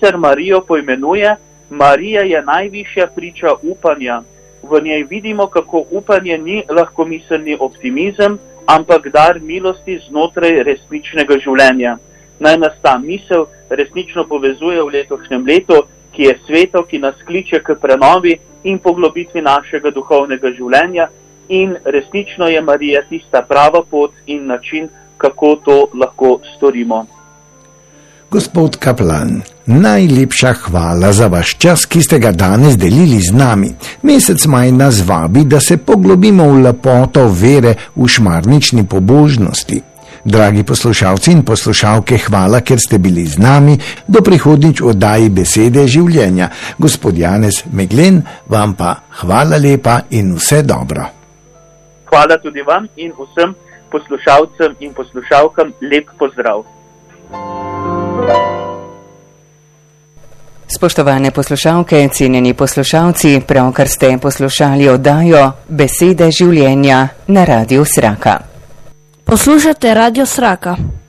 sicer Marijo poimenuje: Marija je najvišja priča upanja. V njej vidimo, kako upanje ni lahkomiselni optimizem, ampak dar milosti znotraj resničnega življenja. Naj nas ta misel resnično povezuje v letošnjem letu, ki je sveto, ki nas kliče k prenovi in poglobitvi našega duhovnega življenja, in resnično je Marija tista prava pot in način, kako to lahko storimo. Gospod kaplan, najlepša hvala za vaš čas, ki ste ga danes delili z nami. Mesec maj nas vabi, da se poglobimo v lepoto vere v šmarnični pobožnosti. Dragi poslušalci in poslušalke, hvala, ker ste bili z nami. Do prihodnjič v oddaji Besede življenja. Gospod Janez Meglen, vam pa hvala lepa in vse dobro. Hvala tudi vam in vsem poslušalcem in poslušalkam lep pozdrav. Spoštovane poslušalke, cenjeni poslušalci, pravkar ste poslušali oddajo Besede življenja na Radiu Sraka. Poslušate Radio Sraka.